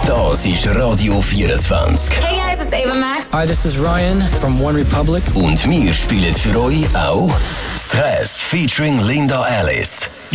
Das ist Radio 24. Hey guys, it's Ava Max. Hi, this is Ryan from One Republic. Und wir spielen für euch auch Stress featuring Linda Alice.